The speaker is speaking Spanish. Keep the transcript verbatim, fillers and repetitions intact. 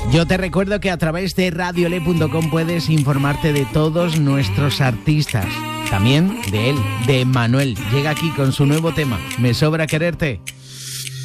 Yo te recuerdo que a través de radiole punto com puedes informarte de todos nuestros artistas. También de él, de Manuel. Llega aquí con su nuevo tema, Me sobra quererte.